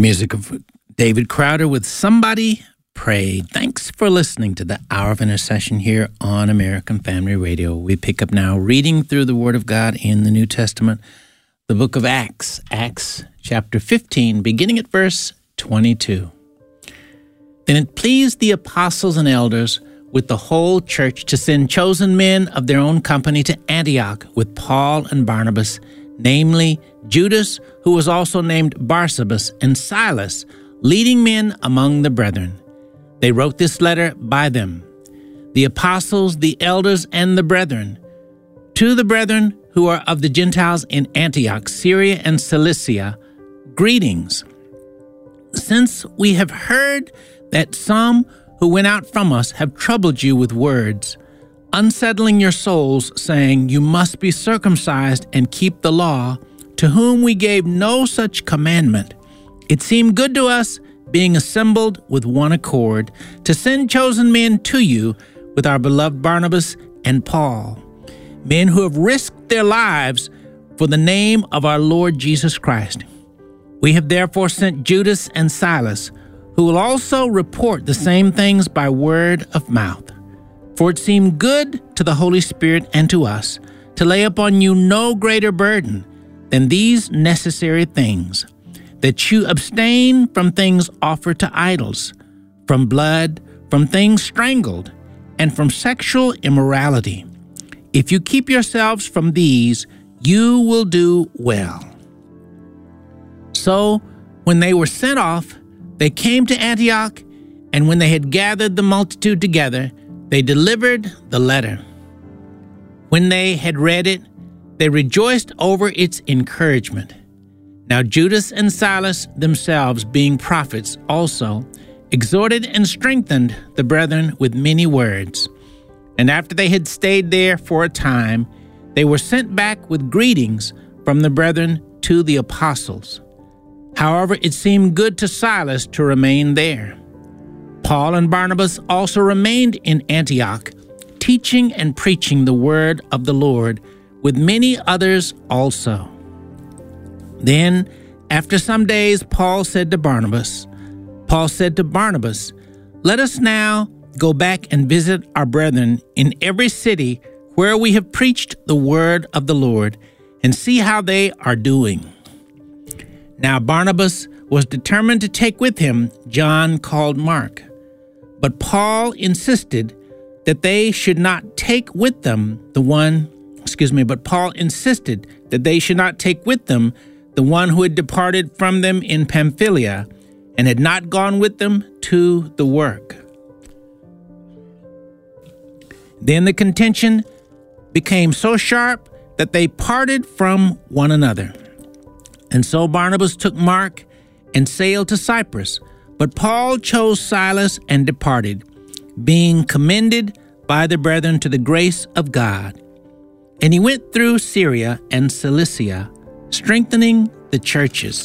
Music of David Crowder with Somebody Prayed. Thanks for listening to the Hour of Intercession here on American Family Radio. We pick up now reading through the Word of God in the New Testament, the book of Acts, Acts chapter 15, beginning at verse 22. Then it pleased the apostles and elders with the whole church to send chosen men of their own company to Antioch with Paul and Barnabas, namely Judas, who was also named Barsabas, and Silas, leading men among the brethren. They wrote this letter by them, the apostles, the elders, and the brethren, to the brethren who are of the Gentiles in Antioch, Syria, and Cilicia, greetings. Since we have heard that some who went out from us have troubled you with words, unsettling your souls, saying, you must be circumcised and keep the law, to whom we gave no such commandment. It seemed good to us, being assembled with one accord, to send chosen men to you with our beloved Barnabas and Paul, men who have risked their lives for the name of our Lord Jesus Christ. We have therefore sent Judas and Silas, who will also report the same things by word of mouth. For it seemed good to the Holy Spirit and to us to lay upon you no greater burden than these necessary things, that you abstain from things offered to idols, from blood, from things strangled, and from sexual immorality. If you keep yourselves from these, you will do well. So, when they were sent off, they came to Antioch, and when they had gathered the multitude together, they delivered the letter. When they had read it, they rejoiced over its encouragement. Now Judas and Silas themselves, being prophets also, exhorted and strengthened the brethren with many words. And after they had stayed there for a time, they were sent back with greetings from the brethren to the apostles. However, it seemed good to Silas to remain there. Paul and Barnabas also remained in Antioch, teaching and preaching the word of the Lord, with many others also. Then, after some days, Paul said to Barnabas, let us now go back and visit our brethren in every city where we have preached the word of the Lord, and see how they are doing. Now Barnabas was determined to take with him John called Mark, but Paul insisted that they should not take with them the one who had departed from them in Pamphylia and had not gone with them to the work. Then the contention became so sharp that they parted from one another. And so Barnabas took Mark and sailed to Cyprus, but Paul chose Silas and departed, being commended by the brethren to the grace of God. And he went through Syria and Cilicia, strengthening the churches.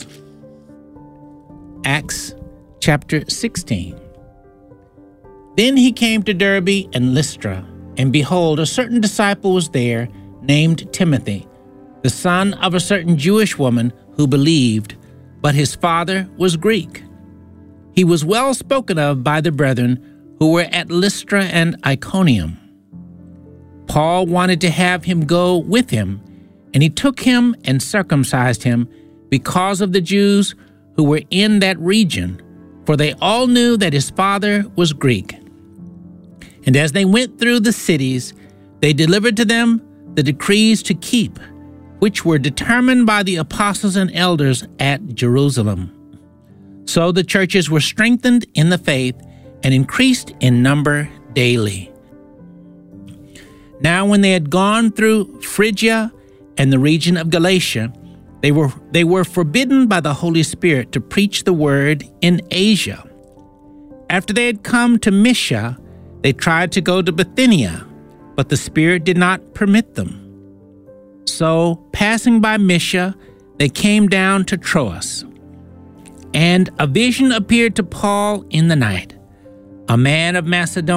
Acts chapter 16. Then he came to Derbe and Lystra, and behold, a certain disciple was there, named Timothy, the son of a certain Jewish woman who believed, but his father was Greek. He was well spoken of by the brethren who were at Lystra and Iconium. Paul wanted to have him go with him, and he took him and circumcised him because of the Jews who were in that region, for they all knew that his father was Greek. And as they went through the cities, they delivered to them the decrees to keep, which were determined by the apostles and elders at Jerusalem. So the churches were strengthened in the faith and increased in number daily. Now when they had gone through Phrygia and the region of Galatia, they were forbidden by the Holy Spirit to preach the word in Asia. After they had come to Mysia, they tried to go to Bithynia, but the Spirit did not permit them. So, passing by Mysia, they came down to Troas. And a vision appeared to Paul in the night. A man of Macedonia